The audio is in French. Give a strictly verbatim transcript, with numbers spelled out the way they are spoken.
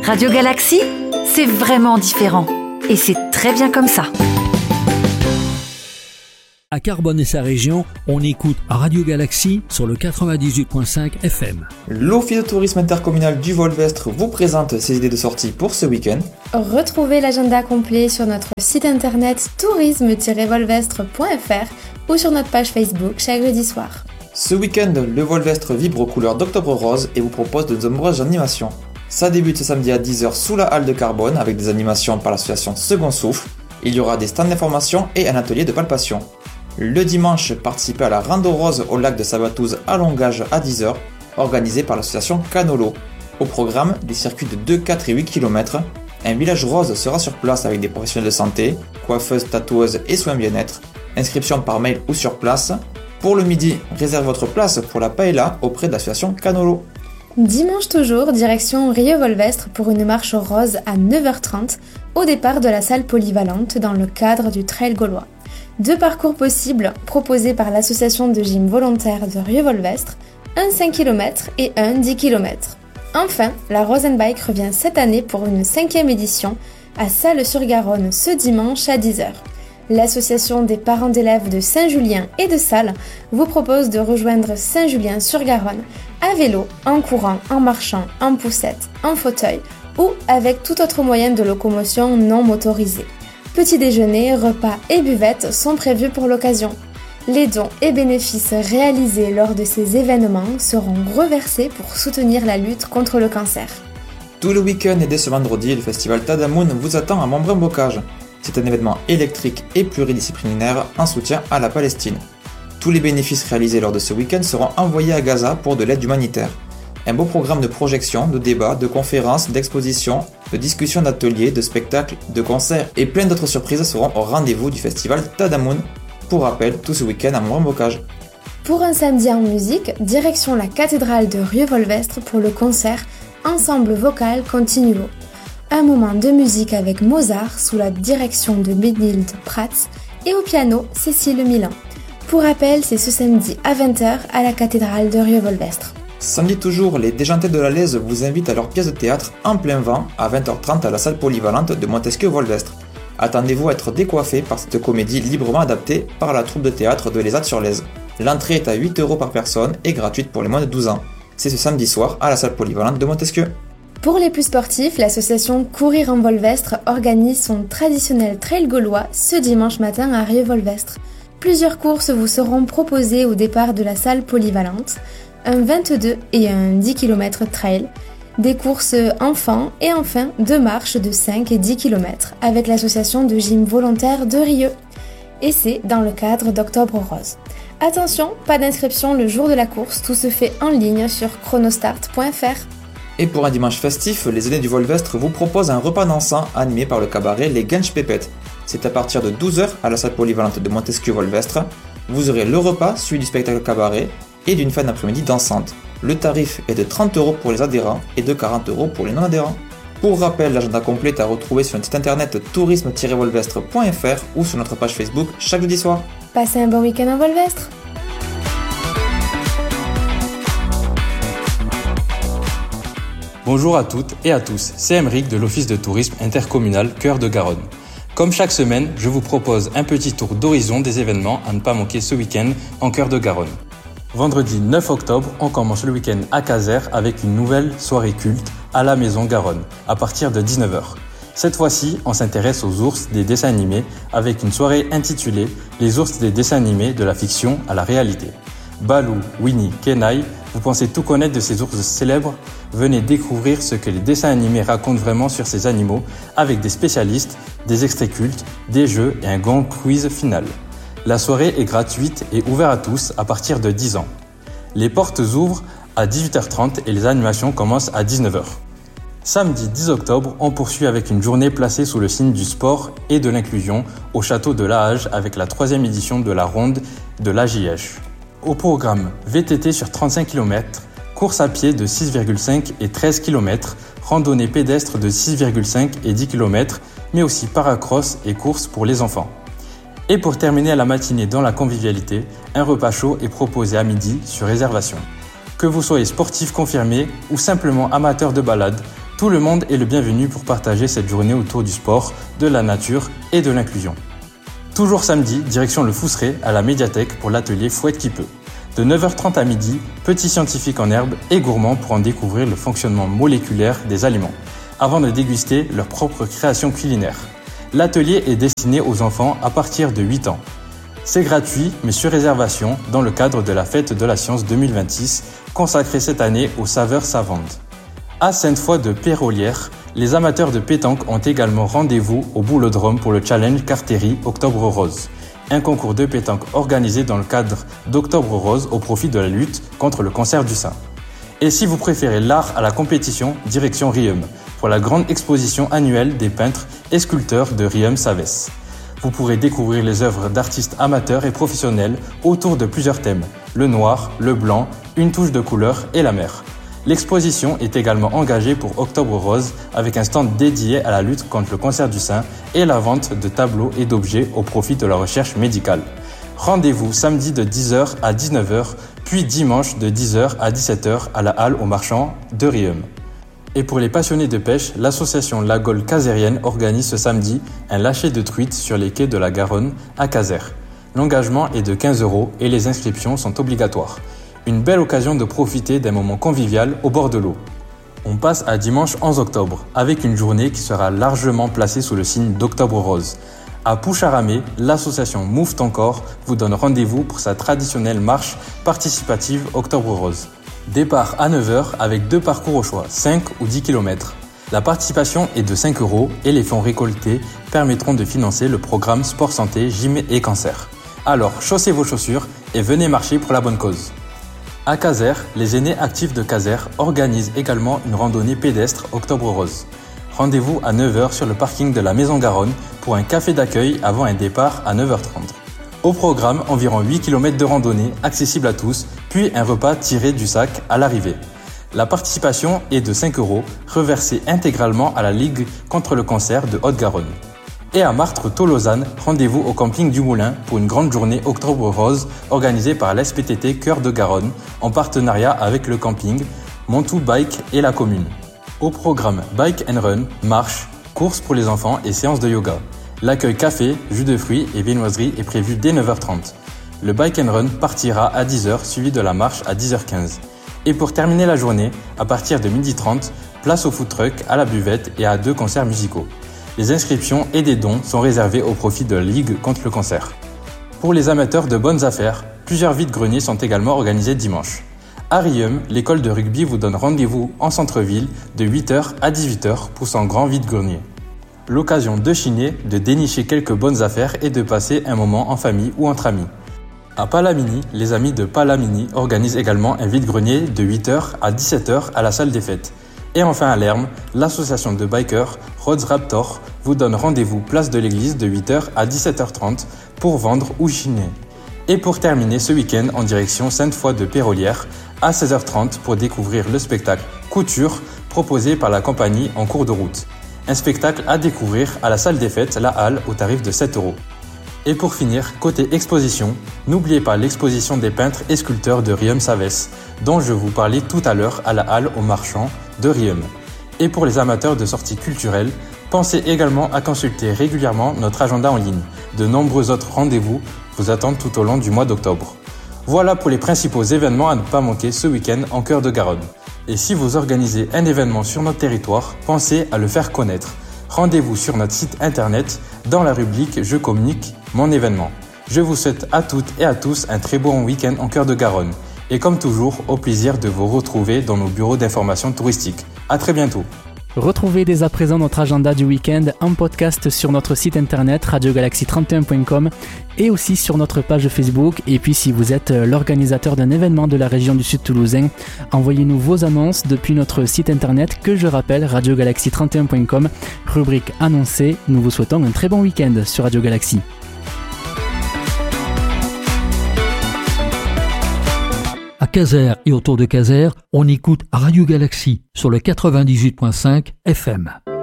Radio Galaxy, c'est vraiment différent. Et c'est très bien comme ça. À Carbone et sa région, on écoute Radio Galaxy sur le quatre-vingt-dix-huit virgule cinq F M. L'Office de tourisme intercommunal du Volvestre vous présente ses idées de sortie pour ce week-end. Retrouvez l'agenda complet sur notre site internet tourisme tiret volvestre point f r ou sur notre page Facebook chaque jeudi soir. Ce week-end, le Volvestre vibre aux couleurs d'Octobre Rose et vous propose de nombreuses animations. Ça débute ce samedi à dix heures sous la halle de Carbone avec des animations par l'association Second Souffle. Il y aura des stands d'information et un atelier de palpation. Le dimanche, participez à la Rando Rose au lac de Sabatouze à Longage à dix heures, organisée par l'association Canolo. Au programme, des circuits de deux, quatre et huit kilomètres. Un village rose sera sur place avec des professionnels de santé, coiffeuses, tatoueuses et soins bien-être. Inscription par mail ou sur place. Pour le midi, réservez votre place pour la paella auprès de l'association Canolo. Dimanche toujours, direction Rieux-Volvestre pour une marche rose à neuf heures trente au départ de la salle polyvalente dans le cadre du Trail Gaulois. Deux parcours possibles proposés par l'association de gym volontaire de Rieux-Volvestre, un cinq kilomètres et un dix kilomètres. Enfin, la Rosenbike revient cette année pour une cinquième édition à Salles-sur-Garonne ce dimanche à dix heures. L'association des parents d'élèves de Saint-Julien et de Salles vous propose de rejoindre Saint-Julien-sur-Garonne à vélo, en courant, en marchant, en poussette, en fauteuil ou avec tout autre moyen de locomotion non motorisé. Petit déjeuner, repas et buvettes sont prévus pour l'occasion. Les dons et bénéfices réalisés lors de ces événements seront reversés pour soutenir la lutte contre le cancer. Tout le week-end et dès ce vendredi, le festival Tadamoun vous attend à Montbrun-Bocage. C'est un événement électrique et pluridisciplinaire en soutien à la Palestine. Tous les bénéfices réalisés lors de ce week-end seront envoyés à Gaza pour de l'aide humanitaire. Un beau programme de projections, de débats, de conférences, d'expositions, de discussions, d'ateliers, de spectacles, de concerts et plein d'autres surprises seront au rendez-vous du festival Tadamoun. Pour rappel, tout ce week-end à Montbrun-Bocage. Pour un samedi en musique, direction la cathédrale de Rieux-Volvestre pour le concert Ensemble vocal continuo. Un moment de musique avec Mozart sous la direction de Bénilde Prats et au piano Cécile Milan. Pour rappel, c'est ce samedi à vingt heures à la cathédrale de Rieux-Volvestre. Samedi toujours, les Déjantés de la Lèze vous invitent à leur pièce de théâtre En plein vent à vingt heures trente à la salle polyvalente de Montesquieu-Volvestre. Attendez-vous à être décoiffé par cette comédie librement adaptée par la troupe de théâtre de l'Ezat-sur-Lèze. L'entrée est à huit euros par personne et gratuite pour les moins de douze ans. C'est ce samedi soir à la salle polyvalente de Montesquieu. Pour les plus sportifs, l'association Courir en Volvestre organise son traditionnel trail gaulois ce dimanche matin à Rieux-Volvestre. Plusieurs courses vous seront proposées au départ de la salle polyvalente, un vingt-deux et un dix kilomètres trail, des courses enfants et enfin deux marches de cinq et dix kilomètres avec l'association de gym volontaire de Rieux. Et c'est dans le cadre d'Octobre Rose. Attention, pas d'inscription le jour de la course, tout se fait en ligne sur chronostart point f r. Et pour un dimanche festif, les aînés du Volvestre vous proposent un repas dansant animé par le cabaret Les Gensch Pépettes. C'est à partir de douze heures à la salle polyvalente de Montesquieu-Volvestre. Vous aurez le repas suivi du spectacle cabaret et d'une fin d'après-midi dansante. Le tarif est de trente euros pour les adhérents et de quarante euros pour les non-adhérents. Pour rappel, l'agenda complet est à retrouver sur notre site internet tourisme tiret volvestre point f r ou sur notre page Facebook chaque jeudi soir. Passez un bon week-end en Volvestre. Bonjour à toutes et à tous, c'est Emeric de l'Office de tourisme intercommunal Cœur de Garonne. Comme chaque semaine, je vous propose un petit tour d'horizon des événements à ne pas manquer ce week-end en Cœur de Garonne. Vendredi neuf octobre, on commence le week-end à Caser avec une nouvelle soirée culte à la Maison Garonne, à partir de dix-neuf heures. Cette fois-ci, on s'intéresse aux ours des dessins animés avec une soirée intitulée « Les ours des dessins animés de la fiction à la réalité ». Balou, Winnie, Kenai, vous pensez tout connaître de ces ours célèbres? Venez découvrir ce que les dessins animés racontent vraiment sur ces animaux avec des spécialistes, des extraits cultes, des jeux et un grand quiz final. La soirée est gratuite et ouverte à tous à partir de dix ans. Les portes ouvrent à dix-huit heures trente et les animations commencent à dix-neuf heures. Samedi dix octobre, on poursuit avec une journée placée sous le signe du sport et de l'inclusion au château de Lahage avec la troisième édition de la ronde de l'A J H. Au programme V T T sur trente-cinq kilomètres, course à pied de six virgule cinq et treize kilomètres, randonnée pédestre de six virgule cinq et dix kilomètres, mais aussi paracross et course pour les enfants. Et pour terminer la matinée dans la convivialité, un repas chaud est proposé à midi sur réservation. Que vous soyez sportif confirmé ou simplement amateur de balade, Tout le monde est le bienvenu pour partager cette journée autour du sport, de la nature et de l'inclusion. Toujours samedi, direction le Fousseret à la médiathèque pour l'atelier Fouette qui peut. De neuf heures trente à midi, petits scientifiques en herbe et gourmands pour en découvrir le fonctionnement moléculaire des aliments, avant de déguster leur propre création culinaire. L'atelier est destiné aux enfants à partir de huit ans. C'est gratuit, mais sur réservation, dans le cadre de la Fête de la Science deux mille vingt-six, consacrée cette année aux saveurs savantes. À Sainte-Foy de Pérolières, les amateurs de pétanque ont également rendez-vous au Boulodrome pour le Challenge Cartéry Octobre Rose, un concours de pétanque organisé dans le cadre d'Octobre Rose au profit de la lutte contre le cancer du sein. Et si vous préférez l'art à la compétition, direction Riom, pour la grande exposition annuelle des peintres et sculpteurs de Riom-Savès. Vous pourrez découvrir les œuvres d'artistes amateurs et professionnels autour de plusieurs thèmes, le noir, le blanc, une touche de couleur et la mer. L'exposition est également engagée pour Octobre Rose avec un stand dédié à la lutte contre le cancer du sein et la vente de tableaux et d'objets au profit de la recherche médicale. Rendez-vous samedi de dix heures à dix-neuf heures, puis dimanche de dix heures à dix-sept heures à la halle aux marchands de Riom. Et pour les passionnés de pêche, l'association La Gaule Casérienne organise ce samedi un lâcher de truites sur les quais de la Garonne à Casères. L'engagement est de quinze euros et les inscriptions sont obligatoires. Une belle occasion de profiter d'un moment convivial au bord de l'eau. On passe à dimanche onze octobre, avec une journée qui sera largement placée sous le signe d'Octobre Rose. À Poucharamé, l'association Move ton corps vous donne rendez-vous pour sa traditionnelle marche participative Octobre Rose. Départ à neuf heures avec deux parcours au choix, cinq ou dix kilomètres. La participation est de cinq euros et les fonds récoltés permettront de financer le programme Sport Santé, Gym et Cancer. Alors, chaussez vos chaussures et venez marcher pour la bonne cause. À Casères, les aînés actifs de Casères organisent également une randonnée pédestre Octobre Rose. Rendez-vous à neuf heures sur le parking de la Maison Garonne pour un café d'accueil avant un départ à neuf heures trente. Au programme, environ huit kilomètres de randonnée accessible à tous, puis un repas tiré du sac à l'arrivée. La participation est de cinq euros, reversée intégralement à la Ligue contre le cancer de Haute-Garonne. Et à Martres-Tolosane, rendez-vous au camping du Moulin pour une grande journée Octobre Rose organisée par l'S P T T Cœur de Garonne en partenariat avec le camping, Montou Bike et la commune. Au programme Bike and Run, marche, courses pour les enfants et séances de yoga. L'accueil café, jus de fruits et viennoiserie est prévu dès neuf heures trente. Le Bike and Run partira à dix heures suivi de la marche à dix heures quinze. Et pour terminer la journée, à partir de midi trente, place au food truck, à la buvette et à deux concerts musicaux. Les inscriptions et des dons sont réservés au profit de la Ligue contre le cancer. Pour les amateurs de bonnes affaires, plusieurs vides-greniers sont également organisés dimanche. À Riom, l'école de rugby vous donne rendez-vous en centre-ville de huit heures à dix-huit heures pour son grand vide-grenier. L'occasion de chiner, de dénicher quelques bonnes affaires et de passer un moment en famille ou entre amis. À Palamini, les amis de Palamini organisent également un vide-grenier de huit heures à dix-sept heures à la salle des fêtes. Et enfin à Lerme, l'association de bikers Roads Raptor vous donne rendez-vous place de l'église de huit heures à dix-sept heures trente pour vendre ou chiner. Et pour terminer ce week-end en direction Sainte-Foy de Pérolières à seize heures trente pour découvrir le spectacle Couture proposé par la compagnie En cours de route. Un spectacle à découvrir à la salle des fêtes, la Halle, au tarif de sept euros. Et pour finir, côté exposition, n'oubliez pas l'exposition des peintres et sculpteurs de Riom-Savès, dont je vous parlais tout à l'heure à la Halle aux marchands de Riom. Et pour les amateurs de sorties culturelles, pensez également à consulter régulièrement notre agenda en ligne. De nombreux autres rendez-vous vous attendent tout au long du mois d'octobre. Voilà pour les principaux événements à ne pas manquer ce week-end en cœur de Garonne. Et si vous organisez un événement sur notre territoire, pensez à le faire connaître. Rendez-vous sur notre site internet dans la rubrique « Je communique mon événement ». Je vous souhaite à toutes et à tous un très bon week-end en cœur de Garonne. Et comme toujours, au plaisir de vous retrouver dans nos bureaux d'information touristique. À très bientôt. Retrouvez dès à présent notre agenda du week-end en podcast sur notre site internet radio galaxy trente et un point com et aussi sur notre page Facebook. Et puis si vous êtes l'organisateur d'un événement de la région du Sud Toulousain, envoyez-nous vos annonces depuis notre site internet que je rappelle radio galaxy trente et un point com, rubrique annoncée. Nous vous souhaitons un très bon week-end sur Radio Galaxy. À Casères et autour de Casères, on écoute Radio Galaxy sur le quatre-vingt-dix-huit point cinq F M.